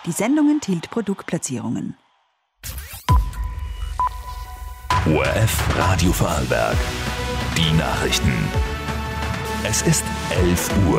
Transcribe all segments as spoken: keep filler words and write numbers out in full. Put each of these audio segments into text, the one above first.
Die Sendung enthielt Produktplatzierungen. O R F Radio Vorarlberg. Die Nachrichten. Es ist elf Uhr.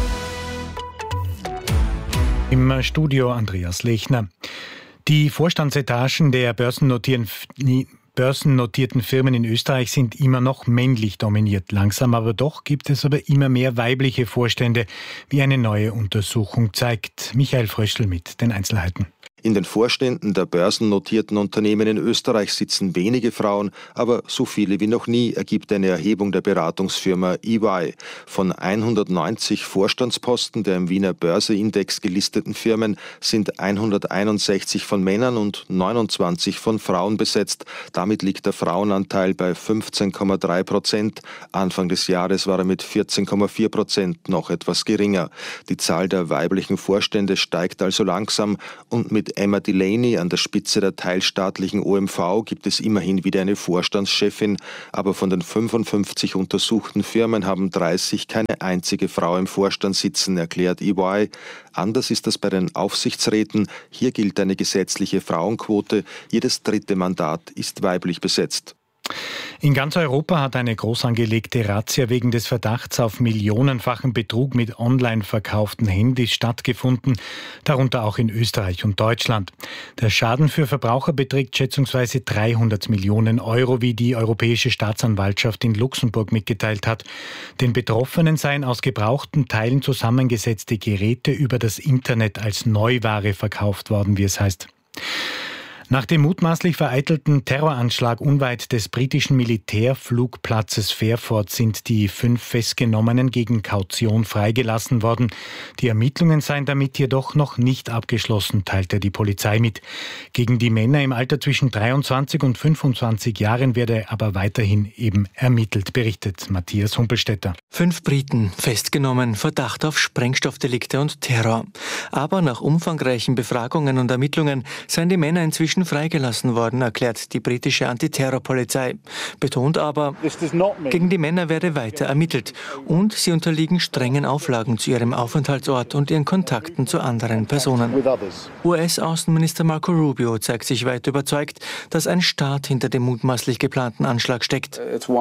Im Studio Andreas Lechner. Die Vorstandsetagen der börsennotierten, börsennotierten Firmen in Österreich sind immer noch männlich dominiert. Langsam aber doch gibt es aber immer mehr weibliche Vorstände, wie eine neue Untersuchung zeigt. Michael Fröschl mit den Einzelheiten. In den Vorständen der börsennotierten Unternehmen in Österreich sitzen wenige Frauen, aber so viele wie noch nie, ergibt eine Erhebung der Beratungsfirma E Y. Von hundertneunzig Vorstandsposten der im Wiener Börseindex gelisteten Firmen sind hunderteinundsechzig von Männern und neunundzwanzig von Frauen besetzt. Damit liegt der Frauenanteil bei fünfzehn Komma drei Prozent. Anfang des Jahres war er mit vierzehn Komma vier Prozent noch etwas geringer. Die Zahl der weiblichen Vorstände steigt also langsam und mit Emma Delaney an der Spitze der teilstaatlichen O M V gibt es immerhin wieder eine Vorstandschefin, aber von den fünfundfünfzig untersuchten Firmen haben dreißig keine einzige Frau im Vorstand sitzen, erklärt E Y. Anders ist das bei den Aufsichtsräten. Hier gilt eine gesetzliche Frauenquote. Jedes dritte Mandat ist weiblich besetzt. In ganz Europa hat eine groß angelegte Razzia wegen des Verdachts auf millionenfachen Betrug mit online verkauften Handys stattgefunden, darunter auch in Österreich und Deutschland. Der Schaden für Verbraucher beträgt schätzungsweise dreihundert Millionen Euro, wie die Europäische Staatsanwaltschaft in Luxemburg mitgeteilt hat. Den Betroffenen seien aus gebrauchten Teilen zusammengesetzte Geräte über das Internet als Neuware verkauft worden, wie es heißt. Nach dem mutmaßlich vereitelten Terroranschlag unweit des britischen Militärflugplatzes Fairford sind die fünf Festgenommenen gegen Kaution freigelassen worden. Die Ermittlungen seien damit jedoch noch nicht abgeschlossen, teilte die Polizei mit. Gegen die Männer im Alter zwischen dreiundzwanzig und fünfundzwanzig Jahren werde aber weiterhin eben ermittelt, berichtet Matthias Humpelstädter. Fünf Briten festgenommen, Verdacht auf Sprengstoffdelikte und Terror. Aber nach umfangreichen Befragungen und Ermittlungen seien die Männer inzwischen freigelassen worden, erklärt die britische Antiterrorpolizei. Betont aber, gegen die Männer werde weiter ermittelt und sie unterliegen strengen Auflagen zu ihrem Aufenthaltsort und ihren Kontakten zu anderen Personen. U S-Außenminister Marco Rubio zeigt sich weit überzeugt, dass ein Staat hinter dem mutmaßlich geplanten Anschlag steckt.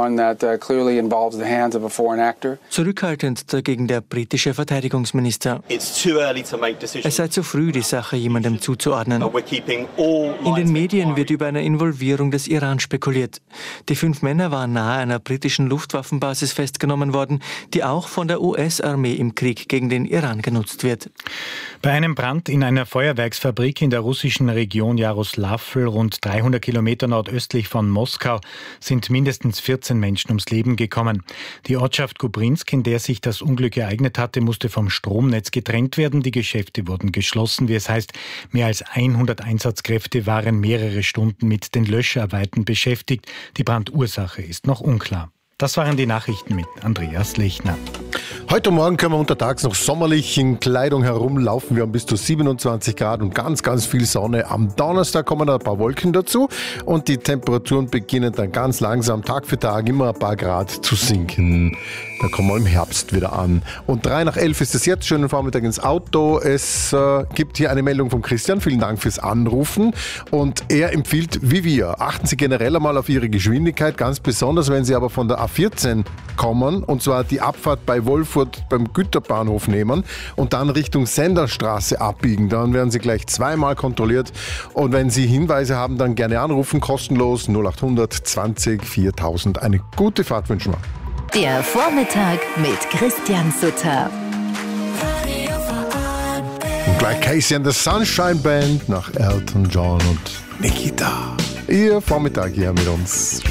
Zurückhaltend dagegen der britische Verteidigungsminister. Es sei zu früh, die Sache jemandem zuzuordnen. In den Medien wird über eine Involvierung des Iran spekuliert. Die fünf Männer waren nahe einer britischen Luftwaffenbasis festgenommen worden, die auch von der U S-Armee im Krieg gegen den Iran genutzt wird. Bei einem Brand in einer Feuerwerksfabrik in der russischen Region Jaroslavl, rund dreihundert Kilometer nordöstlich von Moskau, sind mindestens vierzehn Menschen ums Leben gekommen. Die Ortschaft Kubrinsk, in der sich das Unglück ereignet hatte, musste vom Stromnetz getrennt werden. Die Geschäfte wurden geschlossen, wie es heißt. Mehr als hundert Einsatzkräfte waren mehrere Stunden mit den Löscharbeiten beschäftigt. Die Brandursache ist noch unklar. Das waren die Nachrichten mit Andreas Lechner. Heute Morgen können wir untertags noch sommerlich in Kleidung herumlaufen. Wir haben bis zu siebenundzwanzig Grad und ganz, ganz viel Sonne. Am Donnerstag kommen ein paar Wolken dazu und die Temperaturen beginnen dann ganz langsam Tag für Tag immer ein paar Grad zu sinken. Da kommen wir im Herbst wieder an. Und drei nach elf ist es jetzt. Schönen Vormittag ins Auto. Es äh, gibt hier eine Meldung von Christian. Vielen Dank fürs Anrufen. Und er empfiehlt, wie wir, achten Sie generell einmal auf Ihre Geschwindigkeit, ganz besonders, wenn Sie aber von der A vierzehn kommen, und zwar die Abfahrt bei Wolfurt beim Güterbahnhof nehmen und dann Richtung Senderstraße abbiegen. Dann werden Sie gleich zweimal kontrolliert. Und wenn Sie Hinweise haben, dann gerne anrufen, kostenlos null acht hundert zwanzig viertausend. Eine gute Fahrt wünschen wir. Der Vormittag mit Christian Sutter. Und gleich Casey and the Sunshine Band nach Elton John und Nikita. Ihr Vormittag hier mit uns.